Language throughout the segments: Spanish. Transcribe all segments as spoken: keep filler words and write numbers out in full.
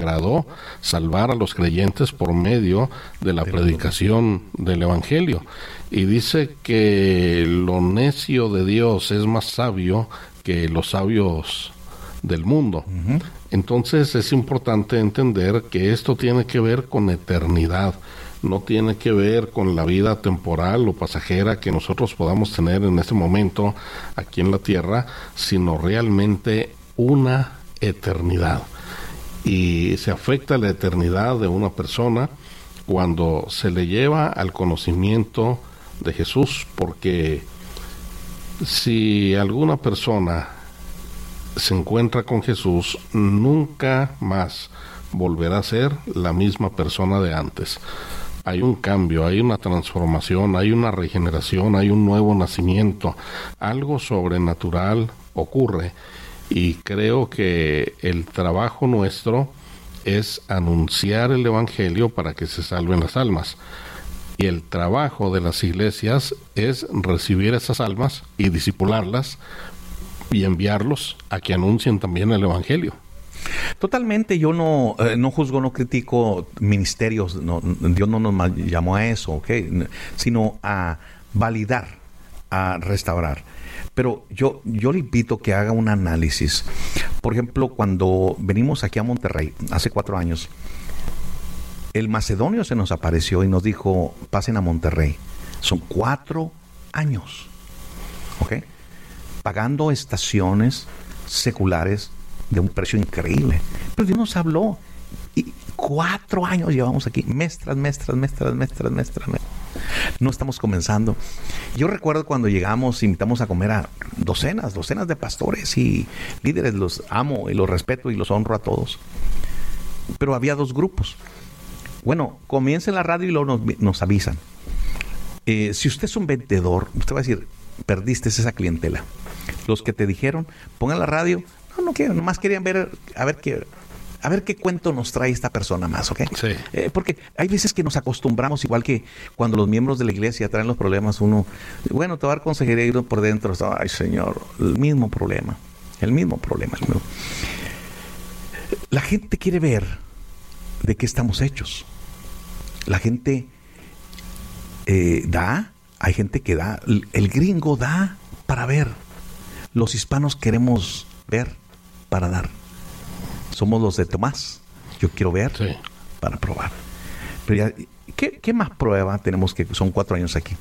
agradó salvar a los creyentes por medio de la predicación del Evangelio. Y dice que lo necio de Dios es más sabio que los sabios del mundo. Uh-huh. Entonces es importante entender que esto tiene que ver con eternidad, no tiene que ver con la vida temporal o pasajera que nosotros podamos tener en este momento aquí en la tierra, sino realmente una eternidad. Y se afecta la eternidad de una persona cuando se le lleva al conocimiento de Jesús, porque si alguna persona se encuentra con Jesús, nunca más volverá a ser la misma persona de antes. Hay un cambio, hay una transformación, hay una regeneración, hay un nuevo nacimiento. Algo sobrenatural ocurre, y creo que el trabajo nuestro es anunciar el Evangelio para que se salven las almas. Y el trabajo de las iglesias es recibir esas almas y discipularlas y enviarlos a que anuncien también el Evangelio. Totalmente, yo no eh, no juzgo, no critico ministerios, no, Dios no nos llamó a eso, ¿okay? Sino a validar, a restaurar. Pero yo, yo le invito que haga un análisis. Por ejemplo, cuando venimos aquí a Monterrey, hace cuatro años, el macedonio se nos apareció y nos dijo, pasen a Monterrey. Son cuatro años, ¿ok? Pagando estaciones seculares de un precio increíble. Pero Dios nos habló. Y cuatro años llevamos aquí, mes tras mes, tras mes, tras mes, tras mes, tras mes. No estamos comenzando. Yo recuerdo cuando llegamos, invitamos a comer a docenas, docenas de pastores y líderes. Los amo y los respeto y los honro a todos. Pero había dos grupos. Bueno, comienza la radio y luego nos, nos avisan. Eh, si usted es un vendedor, usted va a decir, perdiste esa clientela. Los que te dijeron, pongan la radio, no, no quiero, nomás querían ver, a ver qué... A ver qué cuento nos trae esta persona más, ¿ok? Sí. Eh, porque hay veces que nos acostumbramos, igual que cuando los miembros de la iglesia traen los problemas, uno, bueno, te va a dar consejería y uno por dentro, ay, Señor, el mismo problema, el mismo problema. El mismo. La gente quiere ver de qué estamos hechos. La gente eh, da, hay gente que da, el, el gringo da para ver. Los hispanos queremos ver para dar. Somos los de Tomás. Yo quiero ver sí. para probar. Pero ya, ¿qué, ¿qué más prueba tenemos que son cuatro años aquí?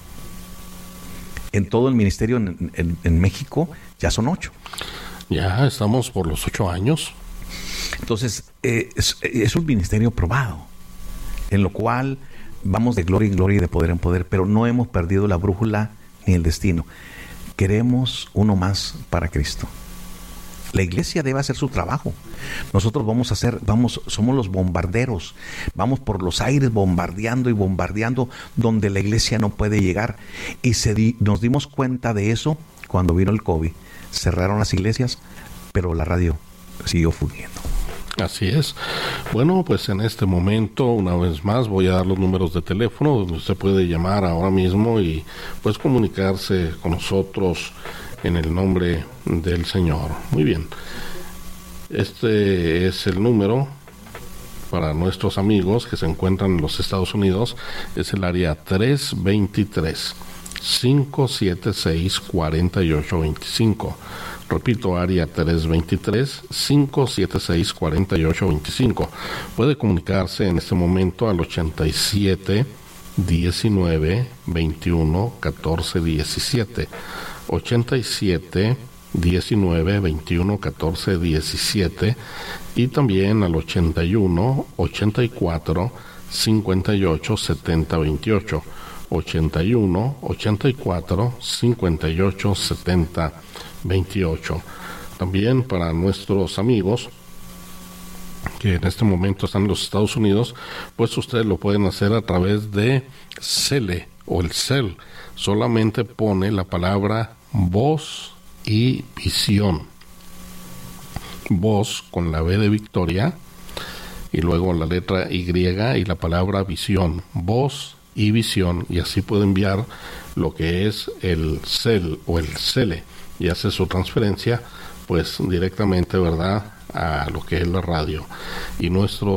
En todo el ministerio en, en, en México ya son ocho. Ya estamos por los ocho años. Entonces, eh, es, es un ministerio probado, en lo cual vamos de gloria en gloria y de poder en poder, pero no hemos perdido la brújula ni el destino. Queremos uno más para Cristo. La iglesia debe hacer su trabajo. Nosotros vamos a hacer, vamos, somos los bombarderos. Vamos por los aires bombardeando y bombardeando donde la iglesia no puede llegar. Y se di, nos dimos cuenta de eso cuando vino el COVID. Cerraron las iglesias, pero la radio siguió fungiendo. Así es. Bueno, pues en este momento, una vez más, voy a dar los números de teléfono donde usted puede llamar ahora mismo y pues comunicarse con nosotros en el nombre del Señor. Muy bien. Este es el número para nuestros amigos que se encuentran en los Estados Unidos. Es el área tres dos tres, cinco siete seis, cuatro ocho dos cinco. Repito, área tres dos tres, cinco siete seis, cuatro ocho dos cinco. Puede comunicarse en este momento al ochenta y siete, diecinueve, veintiuno, catorce, diecisiete. ochenta y siete, diecinueve, veintiuno, catorce, diecisiete y también al ochenta y uno, ochenta y cuatro, cincuenta y ocho, setenta, veintiocho. ochenta y uno, ochenta y cuatro, cincuenta y ocho, setenta, veintiocho. También para nuestros amigos que en este momento están en los Estados Unidos, pues ustedes lo pueden hacer a través de Cele o el Cel. Solamente pone la palabra voz y visión. Voz con la V de Victoria y luego la letra Y y la palabra visión. Voz y visión, y así puede enviar lo que es el Cel o el Cele y hace su transferencia pues directamente, ¿verdad?, a lo que es la radio. Y nuestro